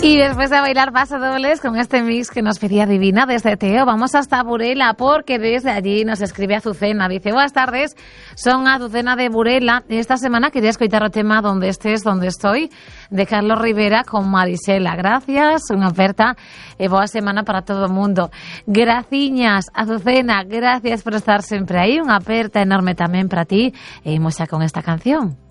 Y después de bailar pasodobles con este mix que nos pedía Divina desde Teo, vamos hasta Burela, porque desde allí nos escribe Azucena. Dice, buenas tardes, son Azucena de Burela. Esta semana quería escoitar o tema Donde estés, donde estoy, de Carlos Rivera con Marisela. Gracias, unha aperta e boa semana para todo o mundo. Graciñas, Azucena, gracias por estar sempre aí. Unha aperta enorme tamén para ti. E imos xa con esta canción.